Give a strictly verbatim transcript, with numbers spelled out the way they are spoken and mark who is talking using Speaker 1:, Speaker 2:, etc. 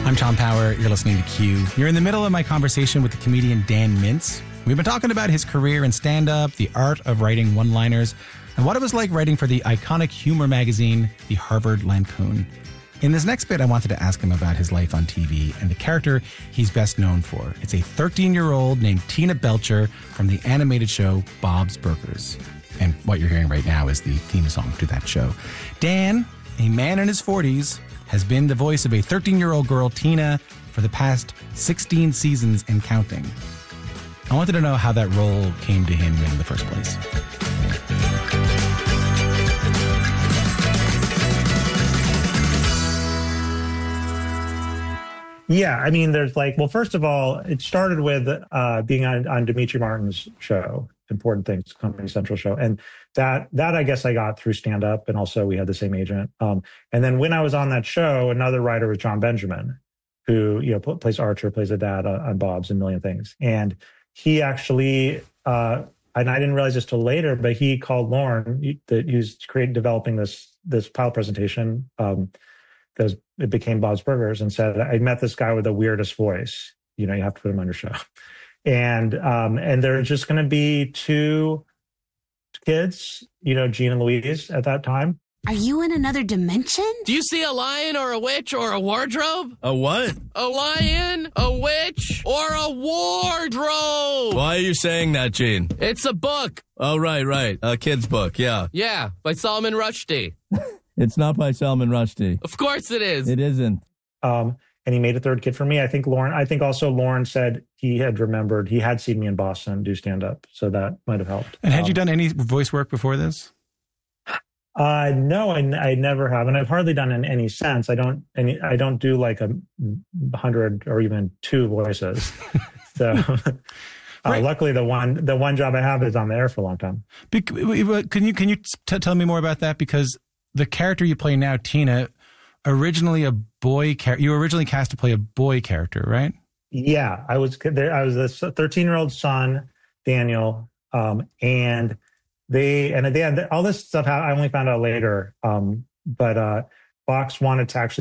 Speaker 1: I'm Tom Power. You're listening to Q. You're in the middle of my conversation with the comedian Dan Mintz. We've been talking about his career in stand-up, the art of writing one-liners, and what it was like writing for the iconic humor magazine, the Harvard Lampoon. In this next bit, I wanted to ask him about his life on T V and the character he's best known for. It's a thirteen-year-old named Tina Belcher from the animated show Bob's Burgers. And what you're hearing right now is the theme song to that show. Dan, a man in his forties, has been the voice of a thirteen-year-old girl, Tina, for the past sixteen seasons and counting. I wanted to know how that role came to him in the first place.
Speaker 2: Yeah, I mean, there's like, well, first of all, it started with uh, being on, on Demetri Martin's show, Important Things, Comedy Central show. And that, that I guess I got through stand-up, and also we had the same agent. Um, and then when I was on that show, another writer was John Benjamin, who, you know, p- plays Archer, plays a dad on, on Bob's and a million things. And he actually, uh, and I didn't realize this till later, but he called Lorne, that he was creating, developing this, this pilot presentation, um, because it became Bob's Burgers, and said, I met this guy with the weirdest voice. You know, you have to put him on your show. And um, and there's just going to be two kids, you know, Gene and Louise at that time.
Speaker 3: Are you in another dimension?
Speaker 4: Do you see a lion or a witch or a wardrobe?
Speaker 5: A what?
Speaker 4: A lion, a witch, or a wardrobe?
Speaker 5: Why are you saying that, Gene?
Speaker 4: It's a book.
Speaker 5: Oh, right, right. A kid's book, yeah.
Speaker 4: Yeah, by Salman Rushdie.
Speaker 5: It's not by Salman Rushdie.
Speaker 4: Of course it is.
Speaker 5: It isn't.
Speaker 2: Um, and he made a third kid for me. I think Lauren, I think also Lauren said he had remembered, he had seen me in Boston do stand-up, so that might have helped.
Speaker 1: And had
Speaker 2: um,
Speaker 1: you done any voice work before this?
Speaker 2: Uh, no, I, I never have, and I've hardly done in any sense. I don't, any, I don't do like a hundred or even two voices. So, uh,
Speaker 1: right.
Speaker 2: Luckily, the one, the one job I have is on the air for a long time.
Speaker 1: Be- can you can you t- tell me more about that? Because the character you play now, Tina, originally a boy character. You were originally cast to play a boy character, right?
Speaker 2: Yeah, I was there. I was a thirteen-year-old son, Daniel, um, and they and they had all this stuff. I only found out later, um, but uh, Fox wanted to actually